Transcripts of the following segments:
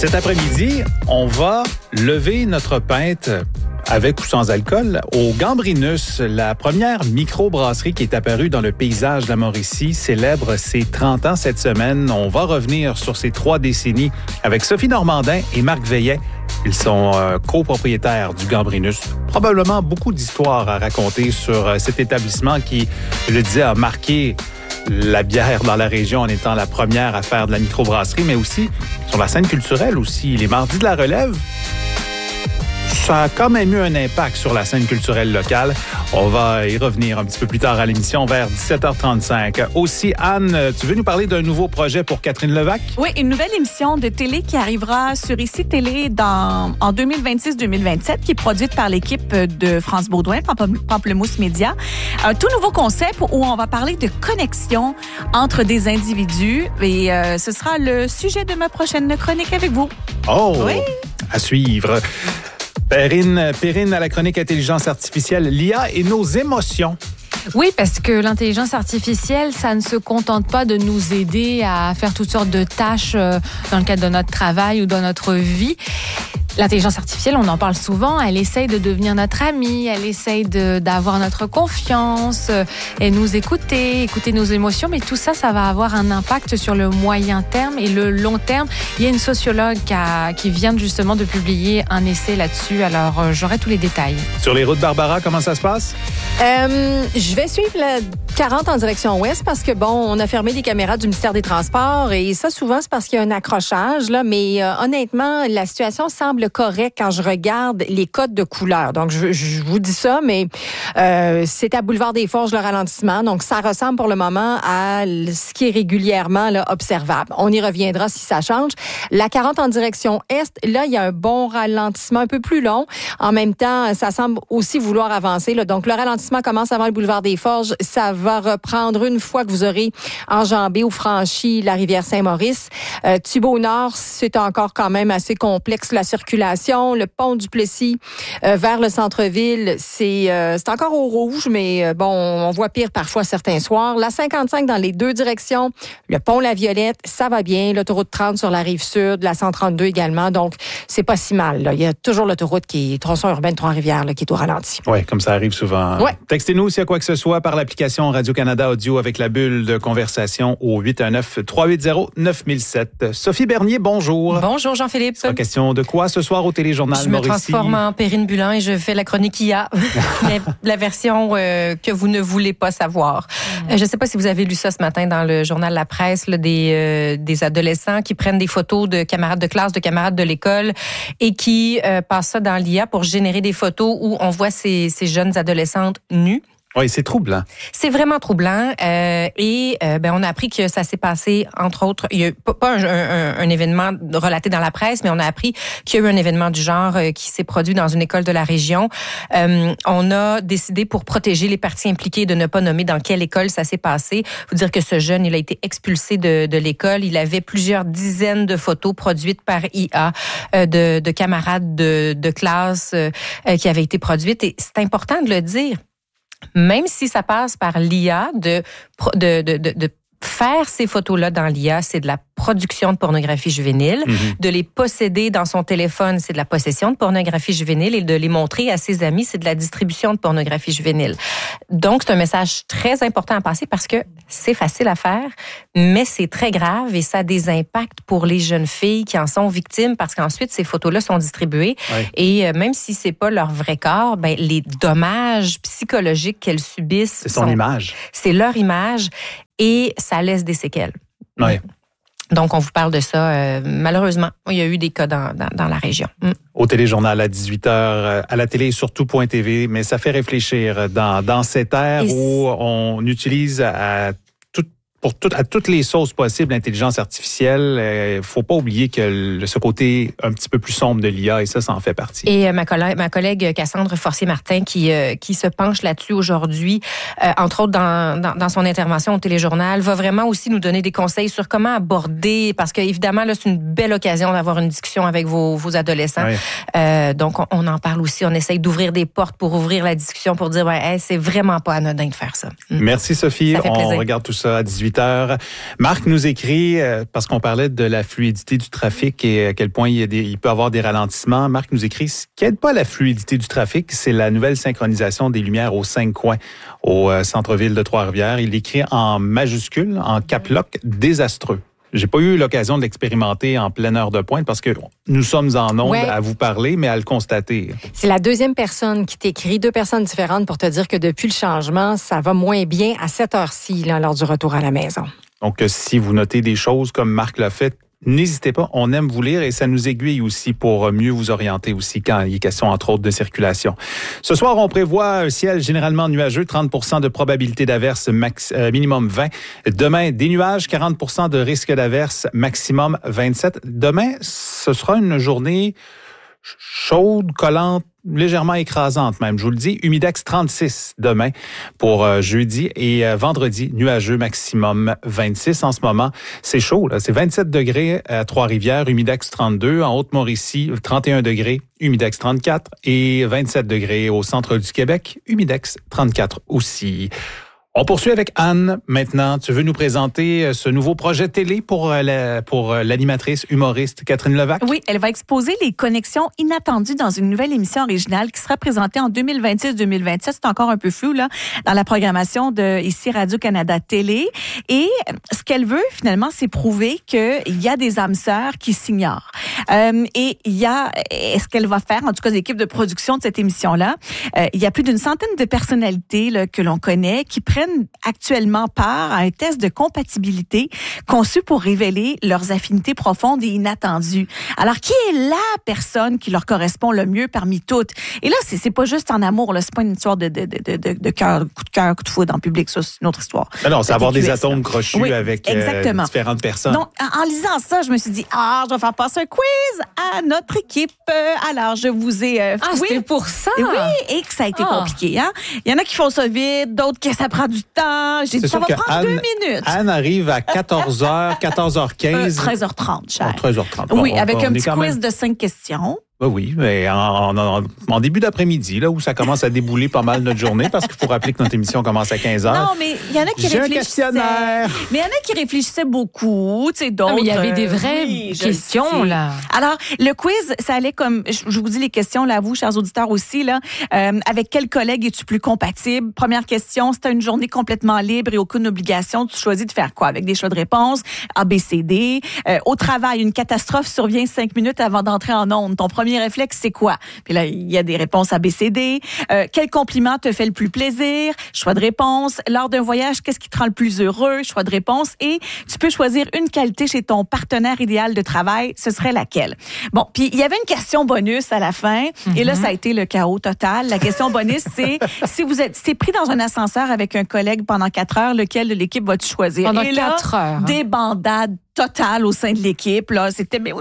Cet après-midi, on va lever notre pinte avec ou sans alcool au Gambrinus. La première microbrasserie qui est apparue dans le paysage de la Mauricie célèbre ses 30 ans cette semaine. On va revenir sur ces 3 décennies avec Sophie Normandin et Marc Veillet. Ils sont copropriétaires du Gambrinus. Probablement beaucoup d'histoires à raconter sur cet établissement qui, je le disais, a marqué la bière dans la région en étant la première à faire de la microbrasserie, mais aussi sur la scène culturelle aussi. Les Mardis de la Relève, ça a quand même eu un impact sur la scène culturelle locale. On va y revenir un petit peu plus tard à l'émission, vers 17h35. Aussi, Anne, tu veux nous parler d'un nouveau projet pour Catherine Levac? Oui, une nouvelle émission de télé qui arrivera sur ICI Télé en 2026-2027, qui est produite par l'équipe de France Baudouin, Pamplemousse Média. Un tout nouveau concept où on va parler de connexion entre des individus. Et ce sera le sujet de ma prochaine chronique avec vous. Oh! Oui. À suivre. Perrine à la chronique Intelligence artificielle, l'IA et nos émotions. Oui, parce que l'intelligence artificielle, ça ne se contente pas de nous aider à faire toutes sortes de tâches dans le cadre de notre travail ou dans notre vie. L'intelligence artificielle, on en parle souvent, elle essaye de devenir notre amie, elle essaye d'avoir notre confiance et nous écouter nos émotions, mais tout ça, ça va avoir un impact sur le moyen terme et le long terme. Il y a une sociologue qui vient justement de publier un essai là-dessus, alors j'aurai tous les détails. Sur les routes Barbara, comment ça se passe? Je vais suivre la 40 en direction ouest parce que, on a fermé les caméras du ministère des Transports et ça, souvent, c'est parce qu'il y a un accrochage, là, mais honnêtement, la situation semble correcte quand je regarde les codes de couleur. Donc, je vous dis ça, mais c'est à Boulevard des Forges, le ralentissement. Donc, ça ressemble pour le moment à ce qui est régulièrement là, observable. On y reviendra si ça change. La 40 en direction est, là, il y a un bon ralentissement un peu plus long. En même temps, ça semble aussi vouloir avancer, là. Donc, le ralentissement commence avant le Boulevard des Forges. Ça va reprendre une fois que vous aurez enjambé ou franchi la rivière Saint-Maurice. Thibault Nord, c'est encore quand même assez complexe, la circulation. Le pont du Plessis vers le centre-ville, c'est encore au rouge, mais on voit pire parfois certains soirs. La 55 dans les 2 directions, le pont La Violette, ça va bien. L'autoroute 30 sur la rive sud, la 132 également, donc c'est pas si mal, là. Il y a toujours l'autoroute qui est tronçon urbain de Trois-Rivières là, qui est au ralenti. Oui, comme ça arrive souvent. Ouais. Textez-nous s'il y a quoi que ce soit par l'application Radio-Canada Audio avec la bulle de conversation au 819-380-9007. Sophie Bernier, bonjour. Bonjour Jean-Philippe. C'est question de quoi ce soir au Téléjournal Mauricie? Je me transforme en Perrine Bulin et je fais la chronique IA, la version que vous ne voulez pas savoir. Je ne sais pas si vous avez lu ça ce matin dans le journal La Presse, là, des adolescents qui prennent des photos de camarades de classe, de camarades de l'école et qui passent ça dans l'IA pour générer des photos où on voit ces jeunes adolescentes nues. Oui, c'est troublant. C'est vraiment troublant. On a appris que ça s'est passé, entre autres, il y a eu pas un événement relaté dans la presse, mais on a appris qu'il y a eu un événement du genre qui s'est produit dans une école de la région. On a décidé, pour protéger les parties impliquées, de ne pas nommer dans quelle école ça s'est passé. Faut dire que ce jeune, il a été expulsé de l'école. Il avait plusieurs dizaines de photos produites par IA de camarades de classe qui avaient été produites. Et c'est important de le dire. Même si ça passe par l'IA, de faire ces photos-là dans l'IA, c'est de la production de pornographie juvénile. Mm-hmm. De les posséder dans son téléphone, c'est de la possession de pornographie juvénile. Et de les montrer à ses amis, c'est de la distribution de pornographie juvénile. Donc, c'est un message très important à passer parce que c'est facile à faire, mais c'est très grave et ça a des impacts pour les jeunes filles qui en sont victimes parce qu'ensuite, ces photos-là sont distribuées. Oui. Et même si c'est pas leur vrai corps, les dommages psychologiques qu'elles subissent... C'est son image. C'est leur image et ça laisse des séquelles. Oui. Donc, on vous parle de ça. Malheureusement, il y a eu des cas dans la région. Au téléjournal à 18h, à la télé et sur tout.tv, mais ça fait réfléchir dans cette ère où on utilise à toutes les sauces possibles l'intelligence artificielle. Faut pas oublier que ce côté un petit peu plus sombre de l'IA, et ça en fait partie. Et ma collègue Cassandre Forcier-Martin qui se penche là-dessus aujourd'hui, entre autres dans son intervention au téléjournal, va vraiment aussi nous donner des conseils sur comment aborder, parce qu'évidemment, là, c'est une belle occasion d'avoir une discussion avec vos adolescents. Oui. Donc, on en parle aussi. On essaye d'ouvrir des portes pour ouvrir la discussion, pour dire, c'est vraiment pas anodin de faire ça. Merci, Sophie. On regarde tout ça à 18h. 18 heures. Marc nous écrit, parce qu'on parlait de la fluidité du trafic et à quel point il peut y avoir des ralentissements. Marc nous écrit, ce qui n'aide pas la fluidité du trafic, c'est la nouvelle synchronisation des lumières aux 5 coins au centre-ville de Trois-Rivières. Il écrit en majuscule, en cap lock, désastreux. J'ai pas eu l'occasion de l'expérimenter en pleine heure de pointe parce que nous sommes en ondes à vous parler, mais à le constater. C'est la deuxième personne qui t'écrit, 2 personnes différentes pour te dire que depuis le changement, ça va moins bien à cette heure-ci, là, lors du retour à la maison. Donc, si vous notez des choses comme Marc l'a fait, n'hésitez pas, on aime vous lire et ça nous aiguille aussi pour mieux vous orienter aussi quand il est question, entre autres, de circulation. Ce soir, on prévoit un ciel généralement nuageux, 30% de probabilité d'averse, minimum 20. Demain, des nuages, 40% de risque d'averse, maximum 27. Demain, ce sera une journée chaude, collante, légèrement écrasante même. Je vous le dis, humidex 36 demain pour jeudi et vendredi, nuageux maximum 26 en ce moment. C'est chaud, là. C'est 27 degrés à Trois-Rivières, humidex 32. En Haute-Mauricie, 31 degrés, humidex 34 et 27 degrés au centre du Québec, humidex 34 aussi. On poursuit avec Anne. Maintenant, tu veux nous présenter ce nouveau projet télé pour l'animatrice humoriste Catherine Levac? Oui, elle va exposer les connexions inattendues dans une nouvelle émission originale qui sera présentée en 2026-2027. C'est encore un peu flou, là, dans la programmation de ici Radio-Canada Télé. Et ce qu'elle veut, finalement, c'est prouver qu'il y a des âmes sœurs qui s'ignorent. Et il y a, ce qu'elle va faire, en tout cas, l'équipe de production de cette émission-là, il y a plus d'une centaine de personnalités là, que l'on connaît qui prennent actuellement part à un test de compatibilité conçu pour révéler leurs affinités profondes et inattendues. Alors, qui est la personne qui leur correspond le mieux parmi toutes? Et là, c'est pas juste en amour, là, c'est pas une histoire de cœur, coup de cœur, coup de foudre en public, ça, c'est une autre histoire. Non, c'est avoir des atomes crochus avec différentes personnes. Donc, en lisant ça, je me suis dit, je vais faire passer un quiz à notre équipe. Alors, je vous ai... c'était pour ça? Oui, et que ça a été compliqué. Hein? Il y en a qui font ça vite, d'autres que ça prend du temps. J'ai dit, ça va prendre 2 minutes. Anne arrive à 14h, 14h15. 13h30, cher. 13h30. Bon, oui, avec un petit quiz de 5 questions. Oui, mais en début d'après-midi, là où ça commence à débouler pas mal notre journée, parce qu'il faut rappeler que notre émission commence à 15h. Non, mais il y en a qui réfléchissaient. Questionnaire. Mais il y en a qui réfléchissaient beaucoup, tu sais, d'autres. Mais il y avait des vraies questions, là. Alors, le quiz, ça allait comme, je vous dis les questions, là, à vous, chers auditeurs aussi, là. Avec quel collègue es-tu plus compatible? Première question, c'est une journée complètement libre et aucune obligation. Tu choisis de faire quoi? Avec des choix de réponse, A, B, C, D. Au travail, une catastrophe survient 5 minutes avant d'entrer en onde. Ton premier réflexe, c'est quoi? Puis là, il y a des réponses A, B, C, D. Quel compliment te fait le plus plaisir? Choix de réponse. Lors d'un voyage, qu'est-ce qui te rend le plus heureux? Choix de réponse. Et tu peux choisir une qualité chez ton partenaire idéal de travail. Ce serait laquelle? Bon, puis il y avait une question bonus à la fin. Et là, ça a été le chaos total. La question bonus, c'est si pris dans un ascenseur avec un collègue pendant 4 heures, lequel de l'équipe vas-tu choisir? Pendant 4 heures. Débandade totale au sein de l'équipe. Là, c'était, mais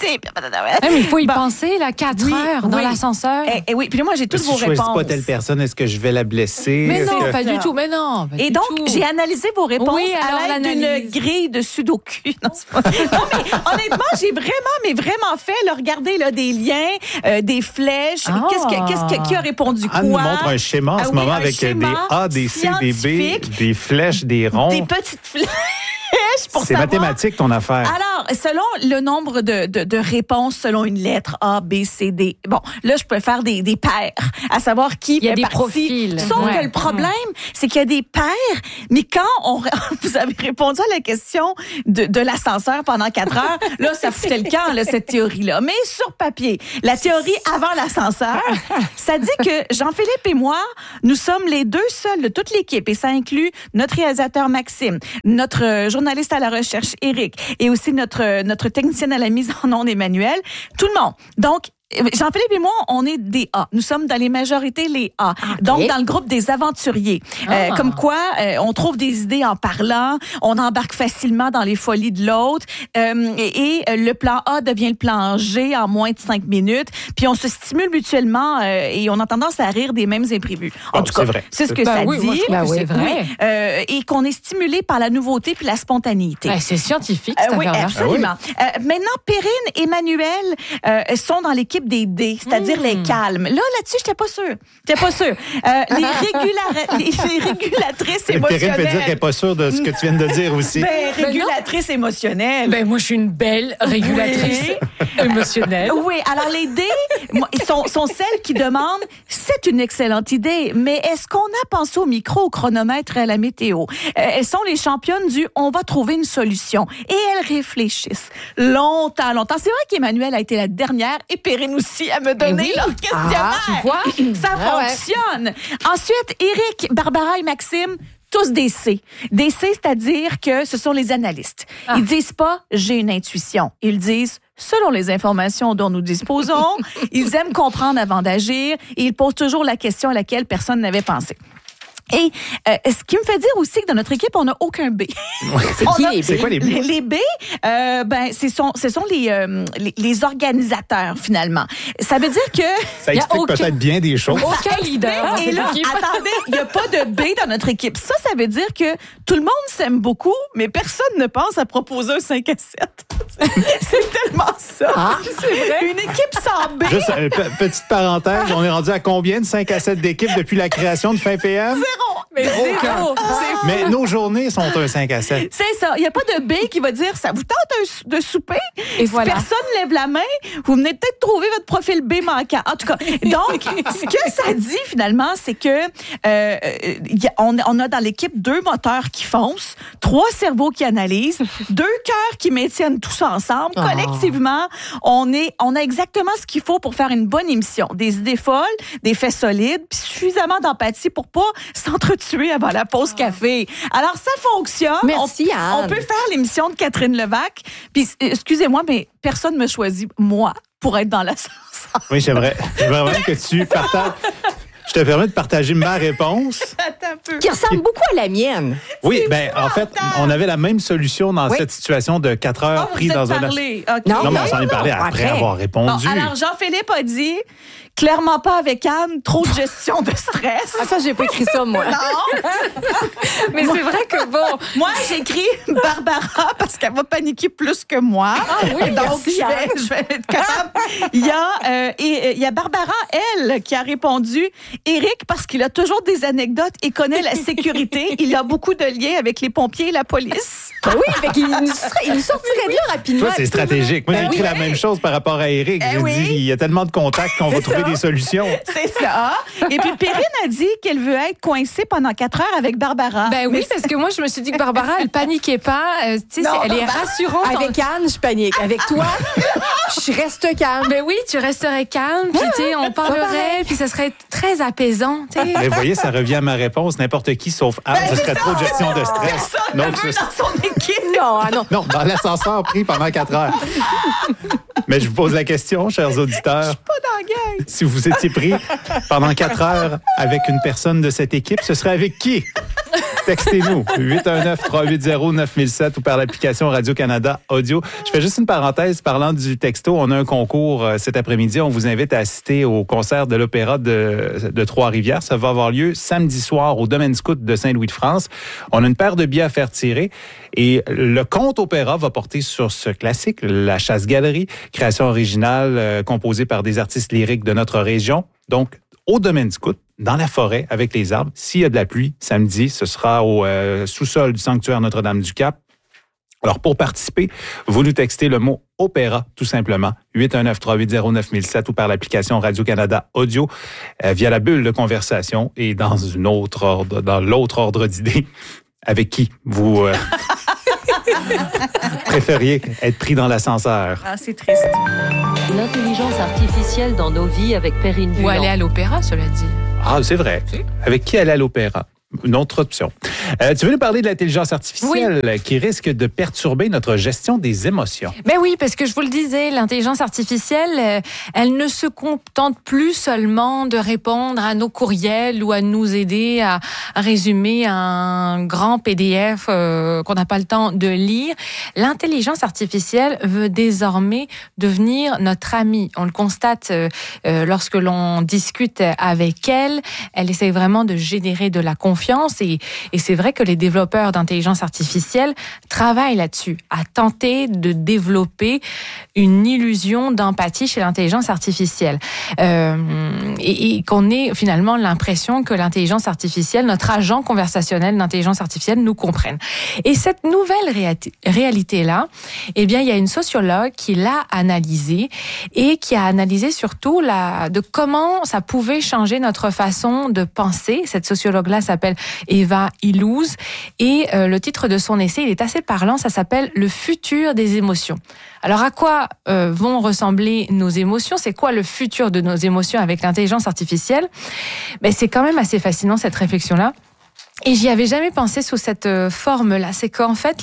il faut y penser, là, 4 heures dans l'ascenseur. Et oui, puis là, moi, j'ai toutes vos réponses. Si je choisis pas telle personne, est-ce que je vais la blesser? Mais non, pas du tout. Mais non. Et donc, j'ai analysé vos réponses à l'aide d'une grille de sudoku. Non, mais honnêtement, j'ai vraiment fait, là, regardez, là, des liens, des flèches. Qui a répondu quoi? Anne nous montre un schéma en ce moment avec des A, des C, des B, des flèches, des ronds. Des petites flèches. C'est mathématique, ton affaire. Alors, selon le nombre de réponses, selon une lettre A, B, C, D. Bon, là, je peux faire des paires, à savoir qui fait partie. Profils. Sauf que le problème, c'est qu'il y a des paires, mais quand vous avez répondu à la question de l'ascenseur pendant 4 heures, là, ça foutait le camp, là, cette théorie-là. Mais sur papier, la théorie avant l'ascenseur, ça dit que Jean-Philippe et moi, nous sommes les 2 seuls de toute l'équipe, et ça inclut notre réalisateur Maxime, notre journaliste à la recherche Éric, et aussi notre technicienne à la mise en onde Emmanuel, tout le monde. Donc, Jean-Philippe et moi, on est des A. Nous sommes dans les majorités les A. Okay. Donc, dans le groupe des aventuriers. Comme quoi, on trouve des idées en parlant, on embarque facilement dans les folies de l'autre, et le plan A devient le plan G en moins de 5 minutes, puis on se stimule mutuellement et on a tendance à rire des mêmes imprévus. En tout cas, c'est ce que ça dit. Moi, c'est vrai. Oui. Et qu'on est stimulé par la nouveauté puis la spontanéité. C'est scientifique, cette affaire-là. Absolument. Maintenant, Perrine et Emmanuel sont dans l'équipe l'équipe des D, c'est-à-dire les calmes. Là-dessus, j'étais pas sûre. Les régulatrices émotionnelles. Perrine peut dire qu'elle n'est pas sûre de ce que tu viens de dire aussi. Régulatrice émotionnelle. Moi, je suis une belle régulatrice émotionnelle. Oui, alors les D sont celles qui demandent, c'est une excellente idée, mais est-ce qu'on a pensé au micro, au chronomètre et à la météo? Elles sont les championnes du « on va trouver une solution ». Et elles réfléchissent longtemps. C'est vrai qu'Emmanuelle a été la dernière et Perrine aussi à me donner leur questionnaire. Tu vois? Ça fonctionne. Ensuite, Éric, Barbara et Maxime, tous des C. Des C, c'est-à-dire que ce sont les analystes. Ils disent pas « j'ai une intuition ». Ils disent « selon les informations dont nous disposons ». Ils aiment comprendre avant d'agir et ils posent toujours la question à laquelle personne n'avait pensé. Et ce qui me fait dire aussi que dans notre équipe, on n'a aucun B. C'est qui les B? C'est quoi les B? Les B, ce sont les organisateurs, finalement. Ça veut dire que... Ça explique peut-être bien des choses. Aucun leader. Et là, attendez, il n'y a pas de B dans notre équipe. Ça veut dire que tout le monde s'aime beaucoup, mais personne ne pense à proposer un 5 à 7. C'est tellement ça. C'est vrai. Une équipe sans B. Juste, petite parenthèse, on est rendu à combien de 5 à 7 d'équipes depuis la création de Fin PM? Zéro. Mais nos journées sont un 5 à 7. C'est ça. Il n'y a pas de B qui va dire, ça vous tente de souper? Et si voilà. personne lève la main, vous venez peut-être trouver votre profil B manquant. En tout cas, donc, ce que ça dit finalement, c'est que on a dans l'équipe 2 moteurs qui foncent, 3 cerveaux qui analysent, 2 cœurs qui maintiennent tout ça ensemble. Collectivement, on a exactement ce qu'il faut pour faire une bonne émission. Des idées folles, des faits solides, puis suffisamment d'empathie pour pas s'entretuer avant la pause café. Alors, ça fonctionne. Merci, Anne. On peut faire l'émission de Catherine Levac. Puis, excusez-moi, mais personne ne me choisit, moi, pour être dans l'ascenseur. Oui, j'aimerais vraiment que tu partages. Je te permets de partager ma réponse. Attends un peu. Qui ressemble beaucoup à la mienne. Oui, en fait, on avait la même solution dans cette situation de 4 heures pris dans un... Okay. Non, mais on s'en est parlé après avoir répondu. Bon, alors, Jean-Philippe a dit, clairement pas avec Anne, trop de gestion de stress. Ça, j'ai pas écrit ça, moi. Non. Mais c'est vrai que bon. Moi, j'ai écrit Barbara parce qu'elle va paniquer plus que moi. Ah oui, donc merci, je vais être capable. Il y a Barbara, elle, qui a répondu Éric parce qu'il a toujours des anecdotes et connaît la sécurité. Il a beaucoup de liens avec les pompiers et la police. Ben oui, fait qu'il nous sortirait de là rapidement. Toi, c'est stratégique. Moi, j'ai écrit la même chose par rapport à Éric. J'ai dit, il y a tellement de contacts qu'on va trouver des solutions. C'est ça. Et puis, Perrine a dit qu'elle veut être coincée pendant 4 heures avec Barbara. Ben oui, parce que moi, je me suis dit que Barbara, elle paniquait pas. Tu sais, elle est rassurante. Avec Anne, je panique. Avec toi, je reste calme. Ben oui, tu resterais calme, puis tu sais, on parlerait, puis ça serait très apaisant. Mais vous voyez, ça revient à ma réponse. N'importe qui, sauf Anne, ce serait trop de gestion de stress. Personne ne veut dans son équipe. Non, dans l'ascenseur pris pendant 4 heures. Mais je vous pose la question, chers auditeurs. Je suis pas dans la gang. Si vous étiez pris pendant 4 heures avec une personne de cette équipe, ce serait avec qui? Textez-nous, 819-380-9007 ou par l'application Radio-Canada Audio. Je fais juste une parenthèse parlant du texto. On a un concours cet après-midi. On vous invite à assister au concert de l'Opéra de Trois-Rivières. Ça va avoir lieu samedi soir au Domaine Scout de Saint-Louis-de-France. On a une paire de billets à faire tirer. Et le conte opéra va porter sur ce classique, La Chasse-Galerie, création originale composée par des artistes lyriques de notre région. Donc, au Domaine Scout, dans la forêt, avec les arbres. S'il y a de la pluie, samedi, ce sera au sous-sol du sanctuaire Notre-Dame-du-Cap. Alors, pour participer, vous nous textez le mot « opéra » tout simplement, 819-380-9007 ou par l'application Radio-Canada Audio via la bulle de conversation et dans l'autre ordre d'idées, avec qui vous préfériez être pris dans l'ascenseur. Ah, c'est triste. L'intelligence artificielle dans nos vies avec Perrine Bulan. Ou aller à l'opéra, cela dit. Ah, c'est vrai. Avec qui aller à l'opéra? Une autre option. Tu veux nous parler de l'intelligence artificielle qui risque de perturber notre gestion des émotions? Ben oui, parce que je vous le disais, l'intelligence artificielle, elle ne se contente plus seulement de répondre à nos courriels ou à nous aider à résumer un grand PDF qu'on n'a pas le temps de lire. L'intelligence artificielle veut désormais devenir notre amie. On le constate lorsque l'on discute avec elle. Elle essaie vraiment de générer de la confiance confiance et c'est vrai que les développeurs d'intelligence artificielle travaillent là-dessus, à tenter de développer une illusion d'empathie chez l'intelligence artificielle. Et qu'on ait finalement l'impression que l'intelligence artificielle, notre agent conversationnel d'intelligence artificielle nous comprenne. Et cette nouvelle réalité-là, eh bien, il y a une sociologue qui l'a analysée et qui a analysé surtout de comment ça pouvait changer notre façon de penser. Cette sociologue-là s'appelle Eva Illouz et le titre de son essai, il est assez parlant, ça s'appelle « Le futur des émotions ». Alors, à quoi vont ressembler nos émotions? C'est quoi le futur de nos émotions avec l'intelligence artificielle? Ben, c'est quand même assez fascinant, cette réflexion-là. Et j'y avais jamais pensé sous cette forme-là. C'est qu'en fait,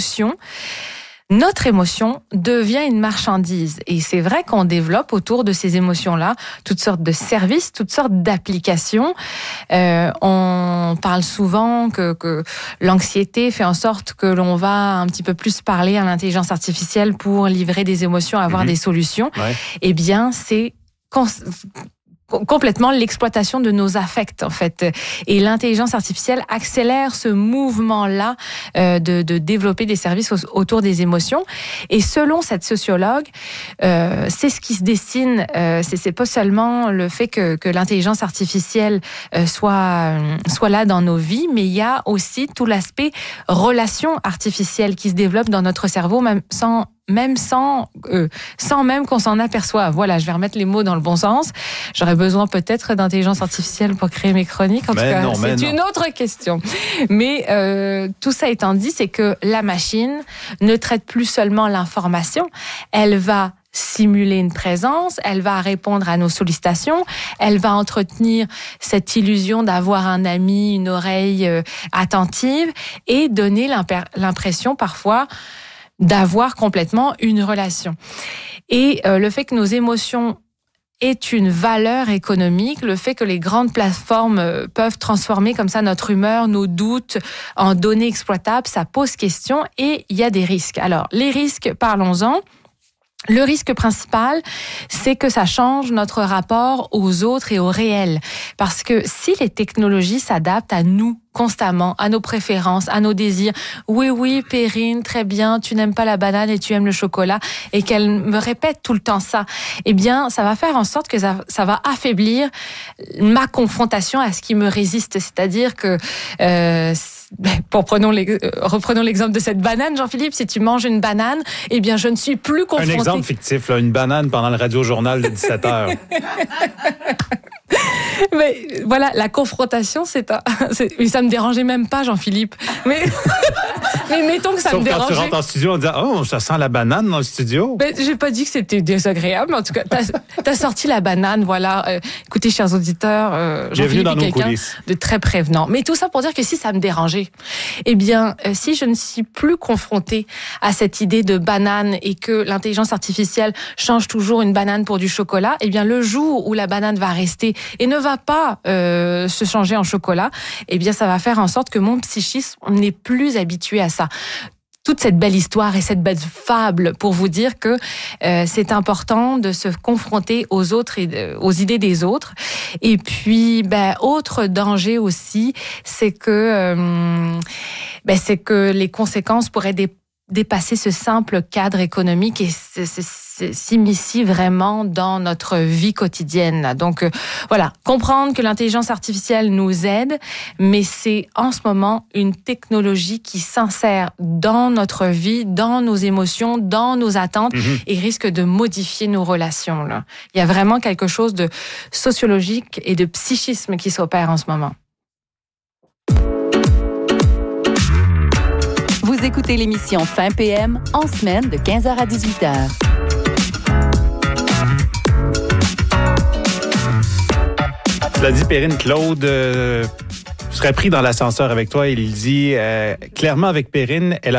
notre émotion devient une marchandise. Et c'est vrai qu'on développe autour de ces émotions-là toutes sortes de services, toutes sortes d'applications. On parle souvent que l'anxiété fait en sorte que l'on va un petit peu plus parler à l'intelligence artificielle pour livrer des émotions, avoir des solutions. Ouais. Eh bien, c'est complètement l'exploitation de nos affects, en fait. Et l'intelligence artificielle accélère ce mouvement-là de développer des services autour des émotions. Et selon cette sociologue, c'est ce qui se dessine. C'est pas seulement le fait que l'intelligence artificielle soit là dans nos vies, mais il y a aussi tout l'aspect relation artificielle qui se développe dans notre cerveau, sans même qu'on s'en aperçoive. Voilà, je vais remettre les mots dans le bon sens. J'aurais besoin peut-être d'intelligence artificielle pour créer mes chroniques. En tout cas, c'est une autre question. Mais tout ça étant dit, c'est que la machine ne traite plus seulement l'information. Elle va simuler une présence, elle va répondre à nos sollicitations, elle va entretenir cette illusion d'avoir un ami, une oreille attentive et donner l'impression parfois d'avoir complètement une relation. Et le fait que nos émotions aient une valeur économique, le fait que les grandes plateformes peuvent transformer comme ça notre humeur, nos doutes en données exploitables, ça pose question et il y a des risques. Alors, les risques, parlons-en. Le risque principal, c'est que ça change notre rapport aux autres et au réel. Parce que si les technologies s'adaptent à nous constamment, à nos préférences, à nos désirs, oui, Perrine, très bien, tu n'aimes pas la banane et tu aimes le chocolat, et qu'elle me répète tout le temps ça, eh bien, ça va faire en sorte que ça va affaiblir ma confrontation à ce qui me résiste. C'est-à-dire que reprenons l'exemple de cette banane, Jean-Philippe. Si tu manges une banane, eh bien, je ne suis plus confrontée. Un exemple fictif, là, une banane pendant le radio-journal de 17h. Mais voilà, la confrontation, mais ça me dérangeait même pas, Jean-Philippe. Mais mettons que ça Sauf me dérangeait. Quand tu rentres en studio en disant « Oh, ça sent la banane dans le studio ». Ben, j'ai pas dit que c'était désagréable, mais en tout cas, t'as sorti la banane, voilà. Écoutez, chers auditeurs, Jean-Philippe est quelqu'un de très prévenant. Mais tout ça pour dire que si ça me dérangeait, eh bien, si je ne suis plus confrontée à cette idée de banane et que l'intelligence artificielle change toujours une banane pour du chocolat, eh bien, le jour où la banane va rester et ne va pas se changer en chocolat, eh bien, ça va faire en sorte que mon psychisme n'est plus habitué à ça. Toute cette belle histoire et cette belle fable pour vous dire que c'est important de se confronter aux autres et aux idées des autres. Et puis, autre danger aussi, c'est que les conséquences pourraient dépasser ce simple cadre économique et s'immiscer vraiment dans notre vie quotidienne. Donc voilà, comprendre que l'intelligence artificielle nous aide, mais c'est en ce moment une technologie qui s'insère dans notre vie, dans nos émotions, dans nos attentes et risque de modifier nos relations. Là. Il y a vraiment quelque chose de sociologique et de psychisme qui s'opère en ce moment. Vous écoutez l'émission Fin PM en semaine de 15h à 18h. Tu l'as dit, Perrine, Claude serait pris dans l'ascenseur avec toi. Il dit clairement avec Perrine, elle